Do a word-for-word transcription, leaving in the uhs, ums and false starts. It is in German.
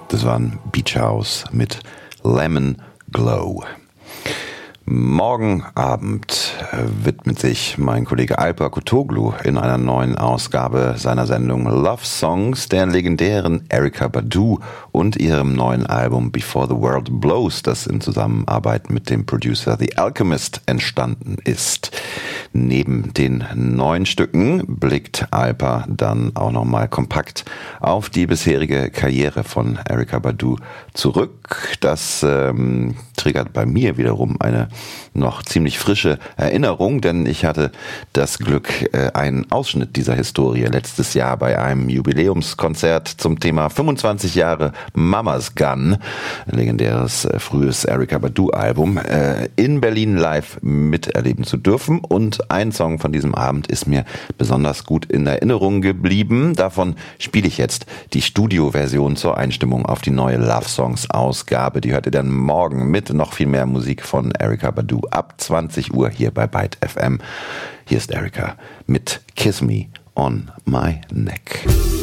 Das war ein Beach House mit Lemon Glow. Morgen Abend widmet sich mein Kollege Alper Kutoglu in einer neuen Ausgabe seiner Sendung Love Songs der legendären Erykah Badu und ihrem neuen Album Before the World Blows, das in Zusammenarbeit mit dem Producer The Alchemist entstanden ist. Neben den neuen Stücken blickt Alper dann auch nochmal kompakt auf die bisherige Karriere von Erykah Badu zurück. Das ähm, triggert bei mir wiederum eine noch ziemlich frische Erinnerung, denn ich hatte das Glück, einen Ausschnitt dieser Historie letztes Jahr bei einem Jubiläumskonzert zum Thema fünfundzwanzig Jahre Mama's Gun, ein legendäres frühes Erykah Badu Album, in Berlin live miterleben zu dürfen. Und ein Song von diesem Abend ist mir besonders gut in Erinnerung geblieben. Davon spiele ich jetzt die Studioversion zur Einstimmung auf die neue Love Songs Ausgabe. Die hört ihr dann morgen mit noch viel mehr Musik von Erykah Badu ab zwanzig Uhr hier bei Byte F M. Hier ist Erykah mit Kiss Me on My Neck.